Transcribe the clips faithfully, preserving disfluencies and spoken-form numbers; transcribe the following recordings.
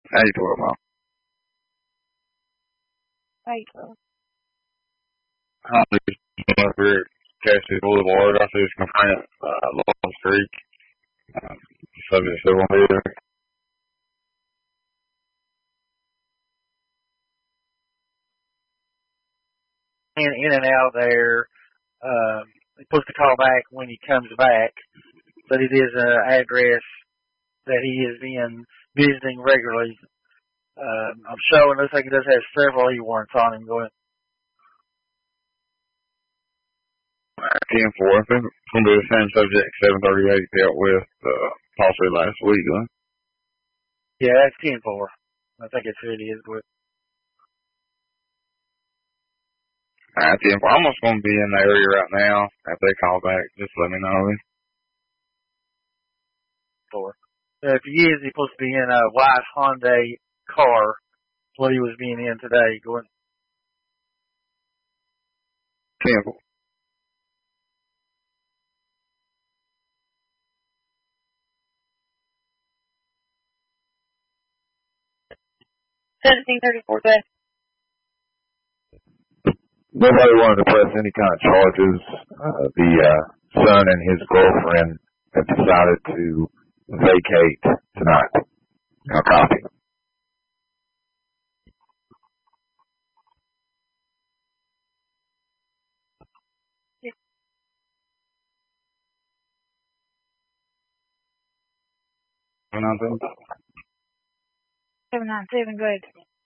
eight twelve, Mom. eight twelve. I'm just up here at Cassie Boulevard. I see this complaint, uh, Long Creek. Um, subject civil meter. In, in and out there. Um, he's supposed to call back when he comes back, but it is an address that he is in visiting regularly. Um, I'm showing, looks like he does have several e-warrants on him going. ten four, I think it's going to be the same subject, seven thirty-eight, dealt with, uh, possibly last week, huh? Yeah, that's ten four. I think it's who it is with. Alright, ten four. I'm just going to be in the area right now. If they call back, just let me know. Four. So if he is, he's supposed to be in a white Hyundai car. That's what he was being in today. Going. ten four. seventeen thirty-four, good. Nobody wanted to press any kind of charges. Uh, the uh, son and his girlfriend have decided to vacate tonight. A copy. seven nine seven? seven nine seven, good.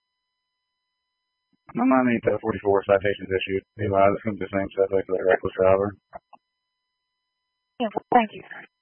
No, I need that forty-four citations issued. Eli, it's going to be the same subject for that reckless driver. Yeah, thank you.